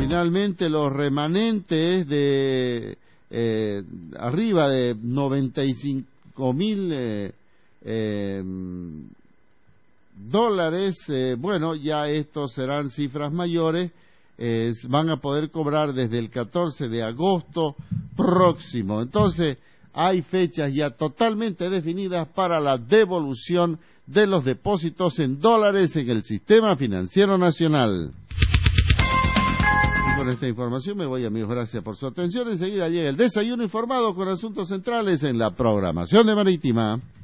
finalmente los remanentes de arriba de 95.000 dólares, bueno, ya estos serán cifras mayores, van a poder cobrar desde el 14 de agosto próximo. Entonces, hay fechas ya totalmente definidas para la devolución de los depósitos en dólares en el sistema financiero nacional. Y con esta información me voy, amigos, gracias por su atención. Enseguida llega el desayuno informado con asuntos centrales en la programación de Marítima.